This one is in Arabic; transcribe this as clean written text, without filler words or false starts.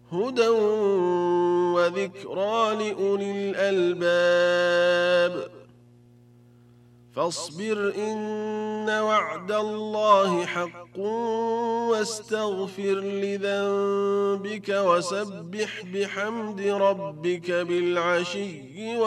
هدى وذكرى لأولي الألباب فاصبر إن وعد الله حق واستغفر لذنبك وسبح بحمد ربك بالعشي